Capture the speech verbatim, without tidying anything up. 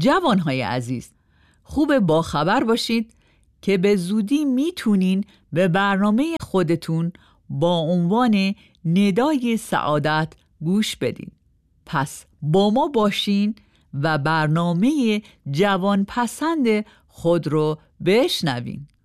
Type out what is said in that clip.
جوانهای عزیز، خوب با خبر باشید که به زودی میتونین به برنامه خودتون با عنوان ندای سعادت گوش بدین. پس با ما باشین و برنامه جوان پسند خود رو بشنوین.